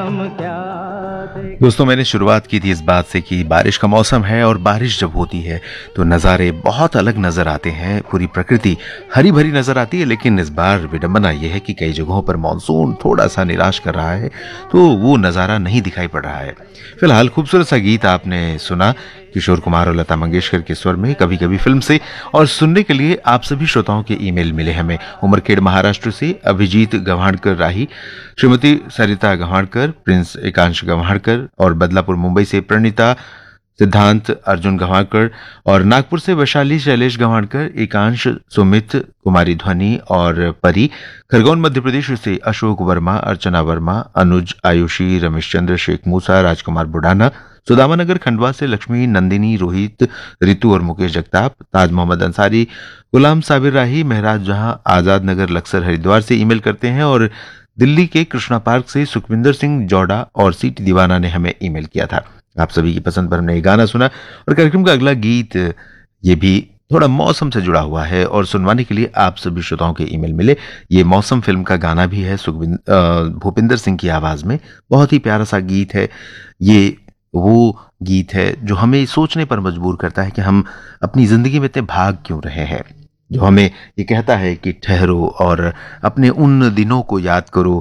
दोस्तों, मैंने शुरुआत की थी इस बात से कि बारिश का मौसम है और बारिश जब होती है तो नज़ारे बहुत अलग नज़र आते हैं। पूरी प्रकृति हरी भरी नज़र आती है, लेकिन इस बार विडंबना यह है कि कई जगहों पर मानसून थोड़ा सा निराश कर रहा है, तो वो नज़ारा नहीं दिखाई पड़ रहा है। फिलहाल खूबसूरत सा गीत आपने सुना किशोर कुमार और लता मंगेशकर के स्वर में, कभी कभी फिल्म से। और सुनने के लिए आप सभी श्रोताओं के ईमेल मिले हमें। उमरखेड़ महाराष्ट्र से अभिजीत गव्हाणकर राही, श्रीमती सरिता गव्हाणकर, प्रिंस एकांश गव्हाणकर, और बदलापुर मुंबई से प्रणीता, सिद्धांत, अर्जुन गव्हाणकर, और नागपुर से वैशाली शैलेश गव्हाणकर, एकांश, सुमित, कुमारी ध्वनि और परी। खरगोन मध्य प्रदेश से अशोक वर्मा, अर्चना वर्मा, अनुज, आयुषी, रमेश चंद्र, शेख मूसा, राजकुमार बुढ़ाना। सुदामानगर खंडवा से लक्ष्मी, नंदिनी, रोहित, रितु और मुकेश जगताप। ताज मोहम्मद अंसारी, गुलाम साबिर राही, महराज जहां, आजाद नगर लक्सर हरिद्वार से ईमेल करते हैं। और दिल्ली के कृष्णा पार्क से सुखविंदर सिंह जौड़ा और सीटी दीवाना ने हमें ईमेल किया था। आप सभी की पसंद पर हमने ये गाना सुना। और कार्यक्रम का अगला गीत ये भी थोड़ा मौसम से जुड़ा हुआ है और सुनवाने के लिए आप सभी श्रोताओं के ईमेल मिले। ये मौसम फिल्म का गाना भी है भूपिंदर सिंह की आवाज में। बहुत ही प्यारा सा गीत है। ये वो गीत है जो हमें सोचने पर मजबूर करता है कि हम अपनी जिंदगी में इतने भाग क्यों रहे हैं, जो हमें ये कहता है कि ठहरो और अपने उन दिनों को याद करो,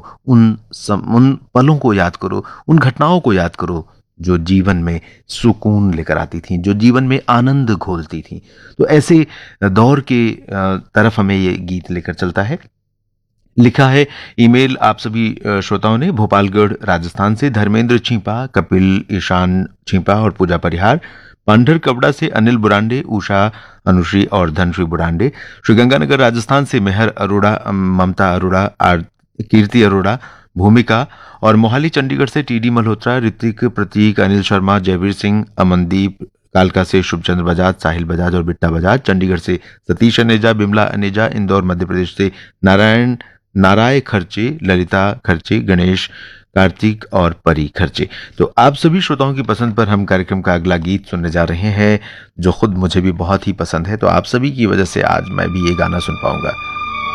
उन पलों को याद करो, उन घटनाओं को याद करो जो जीवन में सुकून लेकर आती थी, जो जीवन में आनंद घोलती थी। तो ऐसे दौर के तरफ हमें ये गीत लेकर चलता है। लिखा है ईमेल आप सभी श्रोताओं ने भोपालगढ़ राजस्थान से धर्मेंद्र छिपा, कपिल ईशान छिपा और पूजा परिहार। पांढर कबड़ा से अनिल बुरांडे, उषा, अनुश्री और धनश्री बुरांडे। श्रीगंगानगर राजस्थान से मेहर अरोड़ा, ममता अरोड़ा, कीर्ति अरोड़ा, भूमिका। और मोहाली चंडीगढ़ से टीडी मल्होत्रा, ऋतिक, प्रतीक, अनिल शर्मा, जयवीर सिंह, अमनदीप। कालका से शुभचंद्र बजाज, साहिल बजाज और बिट्टा बजाज। चंडीगढ़ से सतीश अनेजा, बिमला अनेजा। इंदौर मध्य प्रदेश से नाराय खर्चे, ललिता खर्चे, गणेश, कार्तिक और परी खर्चे। तो आप सभी श्रोताओं की पसंद पर हम कार्यक्रम का अगला गीत सुनने जा रहे हैं, जो खुद मुझे भी बहुत ही पसंद है। तो आप सभी की वजह से आज मैं भी ये गाना सुन पाऊंगा।